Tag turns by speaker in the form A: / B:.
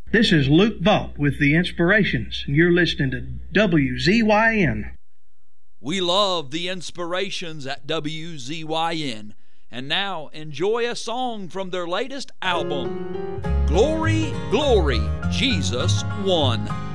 A: This is Luke Vault with the Inspirations, and you're listening to WZYN.
B: We love the Inspirations at WZYN. And now enjoy a song from their latest album, Glory, Glory, Jesus Won.